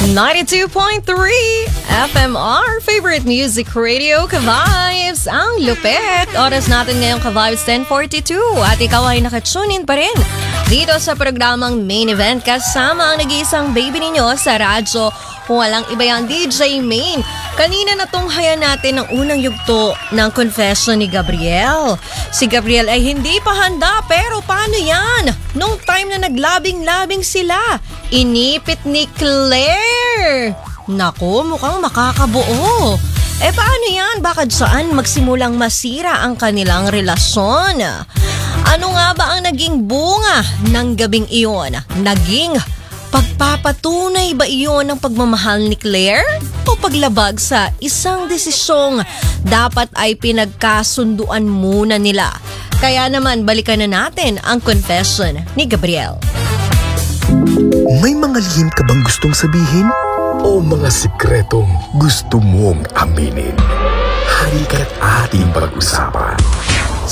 92.3 FMR, favorite music radio, Ka-Vibes. Ang lupet. Oras natin ngayong Ka-Vibes 10:42 at ikaw ay nakatunin pa rin dito sa programang Main Event kasama ang nag-iisang baby ninyo sa radyo. Kung walang iba yan, DJ Main. Kanina natunghayan natin ang unang yugto ng confession ni Gabriel. Si Gabriel ay hindi pa handa, pero paano yan? Nung time na naglabing-labing sila, inipit ni Claire. Naku, mukhang makakabuo. Paano yan? Bakit saan magsimulang masira ang kanilang relasyon? Ano nga ba ang naging bunga ng gabing iyon? Naging pagpapatunay ba iyon ng pagmamahal ni Claire? O paglabag sa isang desisyong dapat ay pinagkasunduan muna nila? Kaya naman balikan na natin ang confession ni Gabriel. May mga lihim ka bang gustong sabihin? O mga sikretong gusto mong aminin? Halika't ating pag-usapan.